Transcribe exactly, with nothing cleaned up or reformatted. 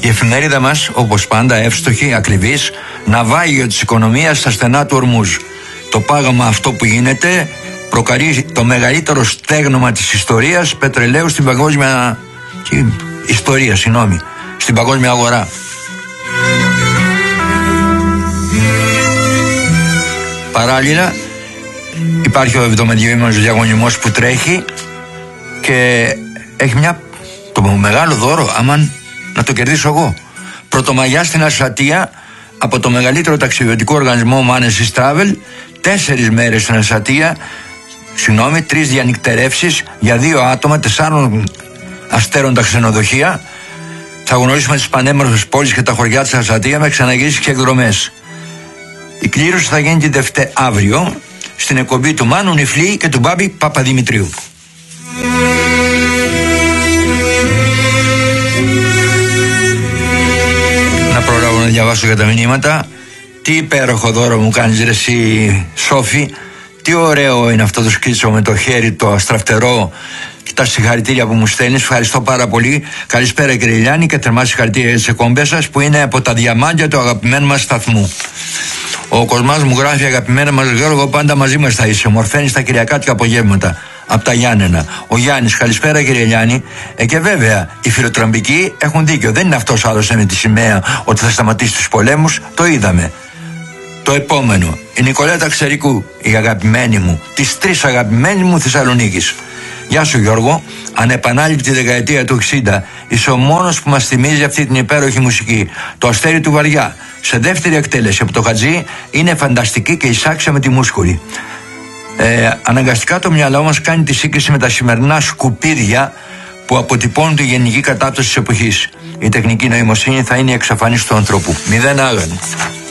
Η εφημερίδα μας, όπως πάντα εύστοχη, ακριβής, ναυάγιο της οικονομίας στα στενά του Ορμούζ. Το πάγαμα αυτό που γίνεται προκαλεί το μεγαλύτερο στέγνομα της ιστορίας πετρελαίου στην παγκόσμια ιστορία, συγγνώμη, στην παγκόσμια αγορά. Παράλληλα υπάρχει ο εβδομαδιαήμενος διαγωνισμός που τρέχει και έχει μια, το μεγάλο δώρο, άμα να το κερδίσω εγώ. Πρωτομαγιά στην Ασσατία από το μεγαλύτερο ταξιδιωτικό οργανισμό Manesis Travel, τέσσερις μέρες στην Ασσατία, συγγνώμη, τρεις διανυκτερεύσεις για δύο άτομα, τεσσάρων αστέρων τα ξενοδοχεία. Θα γνωρίσουμε τις πανέμορφες πόλεις και τα χωριά της Ασσατία με ξαναγύρισεις και εκδρομές. Η κλήρωση θα γίνει την Δευτέρα αύριο στην εκπομπή του Μάνου Νιφλή και του Μπάμπη Παπαδημητρίου. Να προλάβω να διαβάσω για τα μηνύματα. Τι υπέροχο δώρο μου κάνεις ρε εσύ Σόφη. Τι ωραίο είναι αυτό το σκίτσο με το χέρι το αστραφτερό και τα συγχαρητήρια που μου στέλνεις. Ευχαριστώ πάρα πολύ. Καλησπέρα κύριε Ηλιάννη και θερμά συγχαρητήρια για τις εκπομπές σας που είναι από τα διαμάντια του αγαπημένου μας σταθμού. Ο Κοσμάς μου γράφει: αγαπημένα μας Γιώργο, πάντα μαζί μας θα είσαι. Μορφαίνεις τα κυριακάτικα απογεύματα από τα Γιάννενα. Ο Γιάννης: καλησπέρα κύριε Γιάννη. Ε, και βέβαια, οι φιλοτραμπικοί έχουν δίκιο. Δεν είναι αυτός άλλος με τη σημαία ότι θα σταματήσει τους πολέμους. Το είδαμε. Το επόμενο. Η Νικολέτα Ξερικού, η αγαπημένη μου, τις τρεις αγαπημένες μου Θεσσαλονίκης. Γεια σου Γιώργο. Ανεπανάληπτη δεκαετία του εξήντα. Είσαι ο μόνος που μας θυμίζει αυτή την υπέροχη μουσική. Το Αστέρι του Βαριά. Σε δεύτερη εκτέλεση από το Χατζή είναι φανταστική και εισάξια με τη μούσκουλη. Ε, αναγκαστικά το μυαλό μας κάνει τη σύγκριση με τα σημερινά σκουπίδια που αποτυπώνουν τη γενική κατάπτωση της εποχής. Η τεχνική νοημοσύνη θα είναι η εξαφάνιση του ανθρώπου. Μηδέν άγανο.